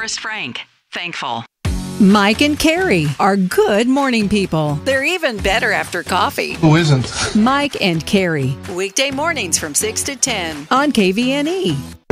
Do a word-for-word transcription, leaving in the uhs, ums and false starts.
Forrest Frank. Thankful. Mike and Carrie are good morning people. They're even better after coffee. Who isn't? Mike and Carrie Weekday mornings from six to ten. on K V N E.